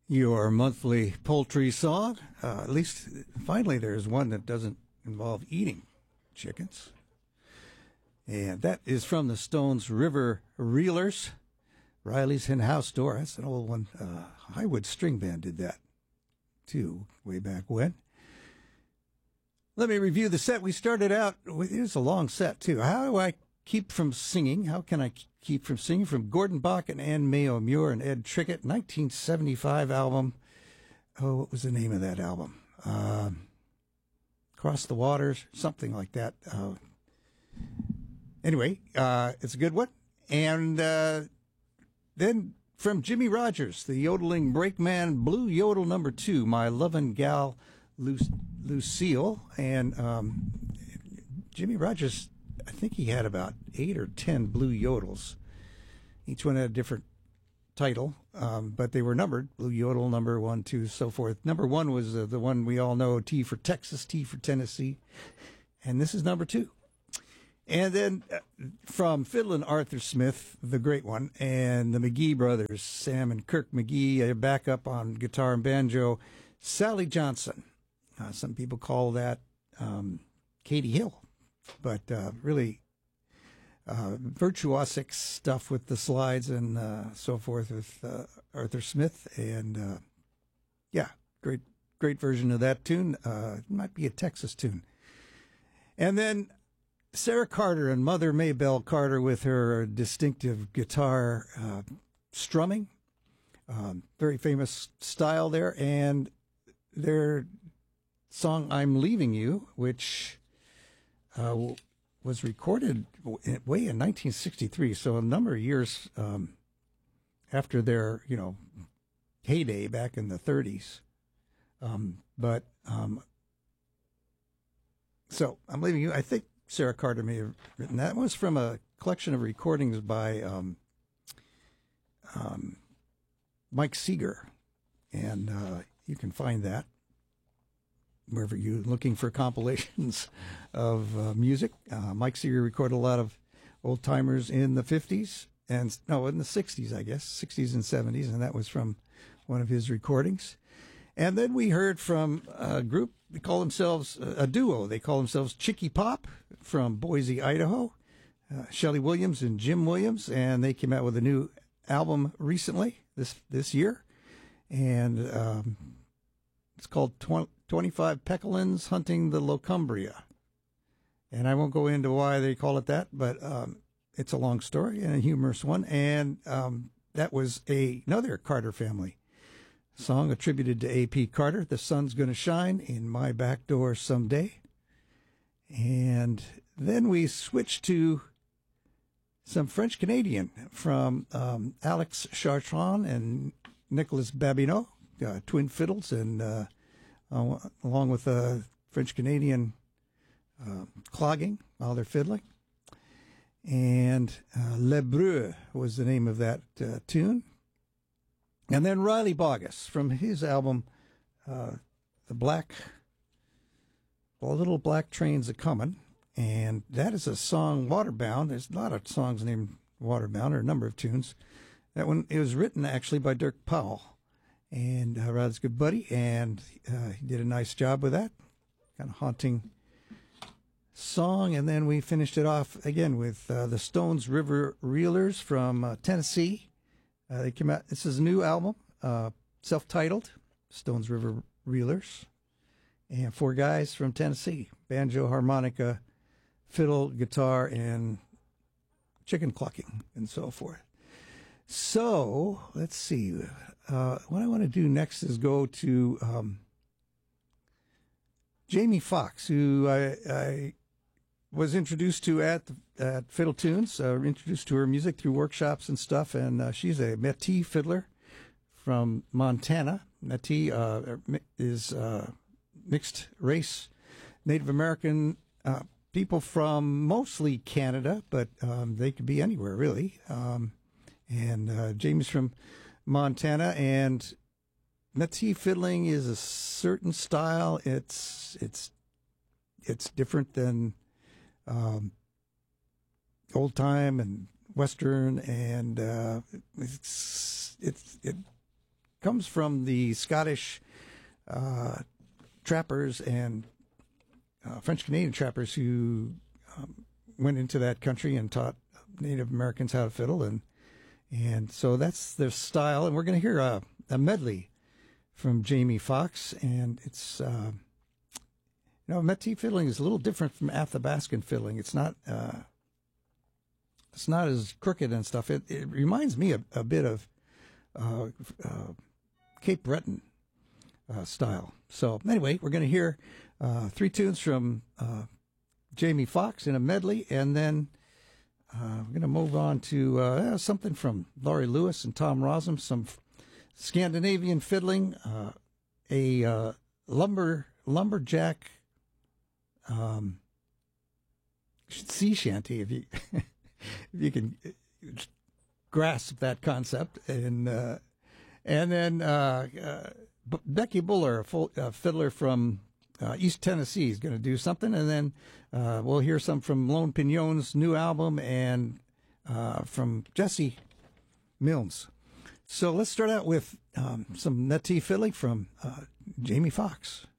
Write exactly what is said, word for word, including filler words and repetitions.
Your monthly poultry song. Uh, at least, finally, there's one that doesn't involve eating chickens. And that is from the Stones River Reelers. Riley's Hen House Door. That's an old one. Uh, Highwood String Band did that, too, way back when. Let me review the set. We started out with, it was a long set, too. How do I keep from singing? How can I keep from singing? From Gordon Bach and Ann Mayo Muir and Ed Trickett, nineteen seventy-five album. Oh, what was the name of that album? Um, Across the Waters, something like that. Uh, anyway, uh, it's a good one. And uh, then from Jimmy Rogers, the yodeling brakeman, Blue Yodel number two, My Lovin' Gal Lu- Lucille. And um, Jimmy Rogers, I think he had about eight or ten blue yodels. Each one had a different title, um, but they were numbered. Blue Yodel, number one, two, so forth. Number one was uh, the one we all know, T for Texas, T for Tennessee. And this is number two. And then uh, from Fiddlin' Arthur Smith, the great one, and the McGee brothers, Sam and Kirk McGee, a backup on guitar and banjo, Sally Johnson. Uh, some people call that um, Katie Hill. But uh, really uh, virtuosic stuff with the slides and uh, so forth with uh, Arthur Smith. And, uh, yeah, great great version of that tune. Uh, it might be a Texas tune. And then Sarah Carter and Mother Maybelle Carter with her distinctive guitar uh, strumming. Um, very famous style there. And their song, I'm Leaving You, which... Uh, was recorded way in nineteen sixty-three, so a number of years um, after their, you know, heyday back in the thirties. Um, but um, so I'm Leaving You. I think Sarah Carter may have written that. It was from a collection of recordings by um, um, Mike Seeger, and uh, you can find that wherever you're looking for compilations of uh, music. Uh, Mike Seeger recorded a lot of old timers in the fifties and no, in the sixties, I guess, sixties and seventies, and that was from one of his recordings. And then we heard from a group, they call themselves a duo. They call themselves Chicky Pop from Boise, Idaho. Uh, Shelley Williams and Jim Williams, and they came out with a new album recently this this year, and um, it's called twenty twenty-five Pekelins Hunting the Locumbria. And I won't go into why they call it that, but um, it's a long story and a humorous one. And um, that was a, another Carter family song attributed to A P Carter, The Sun's Gonna Shine in My Back Door Someday. And then we switched to some French Canadian from um, Alex Chartrand and Nicolas Babineau, uh, twin fiddles, and uh, Uh, along with a French Canadian uh, clogging while they're fiddling. And uh, Le Breu was the name of that uh, tune. And then Riley Boggess from his album, uh, The Black, well, Little Black Trains A-Comin'. And that is a song, Waterbound. There's a lot of songs named Waterbound, or a number of tunes. That one, it was written actually by Dirk Powell. And uh, Rod's good buddy, and uh, he did a nice job with that. Kind of haunting song. And then we finished it off again with uh, the Stones River Reelers from uh, Tennessee. Uh, they came out, this is a new album, uh, self-titled, Stones River Reelers. And four guys from Tennessee, banjo, harmonica, fiddle, guitar, and chicken clucking, and so forth. So, let's see. Uh, what I want to do next is go to um, Jamie Foxx, who I, I was introduced to at at Fiddle Tunes, uh, introduced to her music through workshops and stuff, and uh, she's a Métis fiddler from Montana. Métis uh, is uh, mixed race Native American uh, people from mostly Canada, but um, they could be anywhere, really. Um And uh, Jamie's from Montana, and Métis fiddling is a certain style. It's it's it's different than um, old time and Western, and uh, it's it's it comes from the Scottish uh, trappers and uh, French Canadian trappers who um, went into that country and taught Native Americans how to fiddle, and and so that's their style. And we're going to hear a, a medley from Jamie Foxx, and it's uh, you know, Métis fiddling is a little different from Athabascan fiddling. It's not uh, it's not as crooked and stuff. It it reminds me a, a bit of uh, uh, Cape Breton uh, style. So anyway, we're going to hear uh, three tunes from uh, Jamie Foxx in a medley, and then uh, we're going to move on to uh, something from Laurie Lewis and Tom Rosum, some Scandinavian fiddling, uh, a uh, lumber lumberjack um, sea shanty, if you if you can grasp that concept, and uh, and then uh, uh, B- Becky Buller, a full, uh, fiddler from uh, East Tennessee, is going to do something, and then uh, we'll hear some from Lone Pignon's new album, and uh, from Jesse Milnes. So let's start out with um, some Métis fiddling from uh, Jamie Foxx.